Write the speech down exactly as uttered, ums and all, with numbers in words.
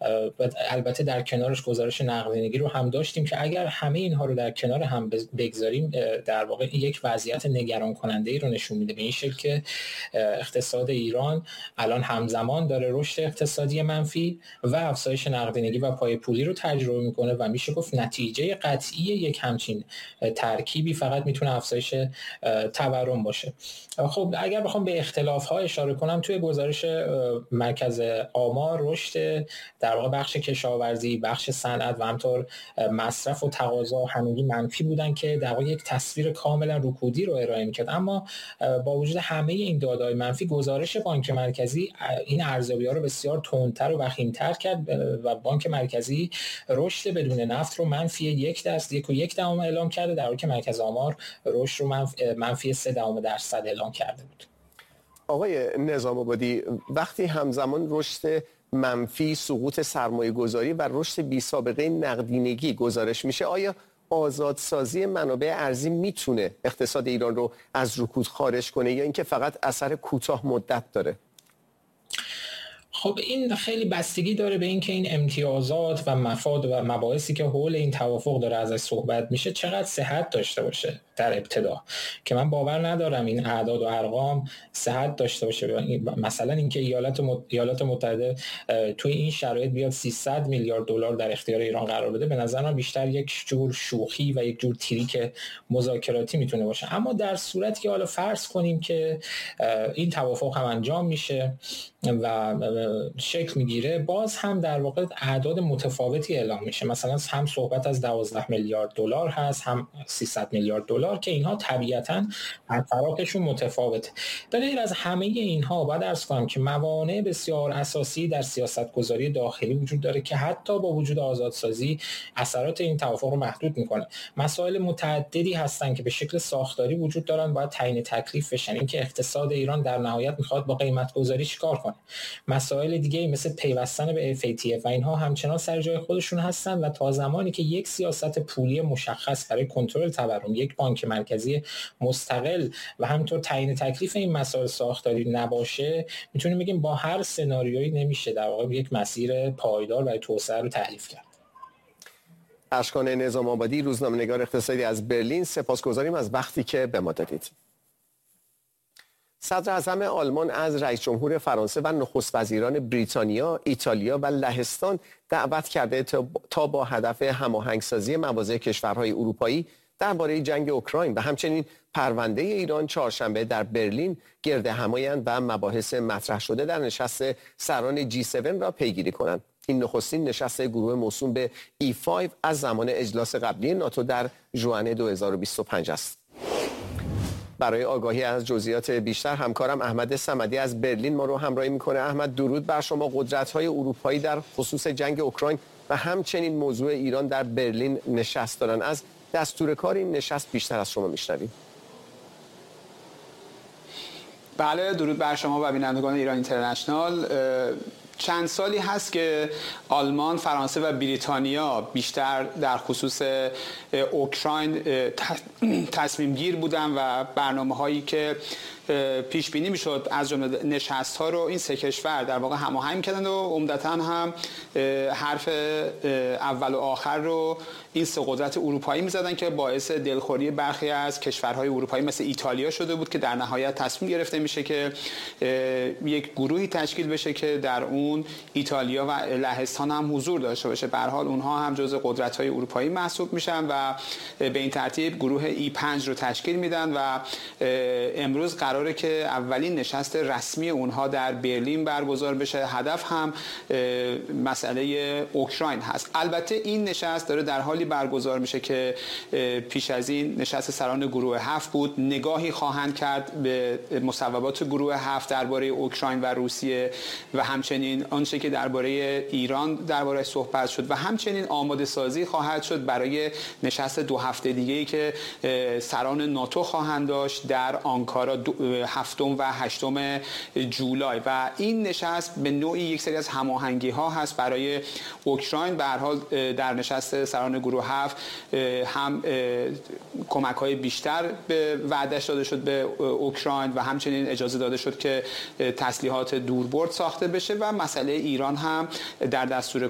البته در کنارش گزارش نقدینگی رو هم داشتیم که اگر همه اینها رو در کنار هم بگذاریم در واقع یک وضعیت نگران کننده ای رو نشون میده، به این شکل که اقتصاد ایران الان همزمان داره رشد اقتصادی منفی و افزایش نقدینگی و پای پولی رو تجربه میکنه و میشه گفت نتیجه قطعی یک همچین ترکیبی فقط میتونه افزایش تورم باشه. خب اگر بخوام به اختلاف ها اشاره کنم، توی گزارش مرکز آمار رشد در واقع بخش کشاورزی، بخش صنعت و همینطور مصرف و تقاضا همگی منفی بودن که در واقع یک تصویر کاملا رکودی رو ارائه میکرد. اما با وجود همه این داده‌های منفی، گزارش بانک مرکزی این ارزیابی‌ها رو بسیار تندتر و وخیم‌تر کرد و بانک مرکزی رشد بدون نفت رو منفی یک درصد یک و یک دهم اعلام کرده، در حالی که مرکز آمار رشد رو منفی سه دهم درصد اعلام کرده بود. آقای نظام آبادی، وقتی همزمان رشد منفی، سقوط سرمایه گذاری و رشد بی سابقه نقدینگی گزارش میشه، آیا آزادسازی منابع ارزی میتونه اقتصاد ایران رو از رکود خارج کنه یا اینکه فقط اثر کوتاه مدت داره؟ خب این خیلی بستگی داره به اینکه این امتیازات و مفاد و مباحثی که حول این توافق داره ازش صحبت میشه چقدر صحت داشته باشه در ابتدا، که من باور ندارم این اعداد و ارقام صحت داشته باشه. مثلا اینکه ایالات مت... ایالات متحده توی این شرایط بیاد سیصد میلیارد دلار در اختیار ایران قرار بده، به نظر من بیشتر یک جور شوخی و یک جور تریک مذاکراتی میتونه باشه. اما در صورتی که حالا فرض کنیم که این توافق هم انجام میشه و شکل میگیره، باز هم در واقع اعداد متفاوتی اعلام میشه. مثلا هم صحبت از دوازده میلیارد دلار هست، هم سیصد میلیارد دلار، که اینها طبیعتاً اثراتشون متفاوته. به غیر از همه اینها باید عرض کنم که موانع بسیار اساسی در سیاست‌گذاری داخلی وجود داره که حتی با وجود آزادسازی اثرات این توافق رو محدود میکنه. مسائل متعددی هستن که به شکل ساختاری وجود دارن، باید تعیین تکلیف بشن. اینکه اقتصاد ایران در نهایت میخواد با قیمت گذاری چیکار کنه. مسائل دیگه مثل پیوستن به اف ای تی اف و اینها همچنان سر جای خودشون هستن و تا زمانی که یک سیاست پولی مشخص برای کنترل تورم، یک بانک مرکزی مستقل و همینطور تعیین تکلیف این مسائل ساختاری نباشه، میتونیم بگیم با هر سناریویی نمیشه در واقع یک مسیر پایدار برای توسعه رو تعریف کرد. اشکان نظام آبادی، روزنامه‌نگار اقتصادی از برلین، سپاسگزاریم از وقتی که به ما دادید. صدر اعظم آلمان از رئیس جمهور فرانسه و نخست وزیران بریتانیا، ایتالیا و لهستان دعوت کرده تا با هدف هماهنگسازی مواضع کشورهای اروپایی درباره جنگ اوکراین و همچنین پرونده ایران چهارشنبه در برلین گرد همایند و مباحث مطرح شده در نشست سران جی هفت را پیگیری کنند. این نخستین نشست گروه موسوم به ای پنج از زمان اجلاس قبلی ناتو در ژوئن دو هزار و بیست و پنج است. برای آگاهی از جزئیات بیشتر همکارم احمد صمدی از برلین ما رو همراهی میکنه. احمد، درود بر شما. قدرت‌های اروپایی در خصوص جنگ اوکراین و همچنین موضوع ایران در برلین نشست دارن. از دستور کار این نشست بیشتر از شما میشنویم. بله، درود بر شما و بینندگان ایران اینترنشنال. چند سالی هست که آلمان، فرانسه و بریتانیا بیشتر در خصوص اوکراین تصمیم گیر بودن و برنامه هایی که پیش بینی میشد از جمله نشست ها رو این سه کشور در واقع هماهنگ کردن و عمدتاً هم حرف اول و آخر رو این سه قدرت اروپایی میزدن که باعث دلخوری برخی از کشورهای اروپایی مثل ایتالیا شده بود که در نهایت تصمیم گرفته میشه که یک گروهی تشکیل بشه که در اون ایتالیا و لهستان هم حضور داشته باشه. به هر حال اونها هم جزء قدرت‌های اروپایی محسوب میشن و به این ترتیب گروه ای پنج رو تشکیل میدن و امروز قراره که اولین نشست رسمی اونها در برلین برگزار بشه. هدف هم مسئله اوکراین هست. البته این نشست داره در حالی برگزار میشه که پیش از این نشست سران گروه هفت بود. نگاهی خواهند کرد به مصوبات گروه هفت درباره اوکراین و روسیه و همچنین آنچه که درباره ایران درباره صحبت شد و همچنین آماده سازی خواهد شد برای نشست دو هفته دیگه‌ای که سران ناتو خواهند داشت در آنکارا هفتم و هشتم جولای و این نشست به نوعی یک سری از هماهنگی ها هست برای اوکراین. به هر حال در نشست سران گروه هفت هم کمک های بیشتر به وعده‌اش داده شد به اوکراین و همچنین اجازه داده شد که تسلیحات دوربرد ساخته بشه و مسئله ایران هم در دستور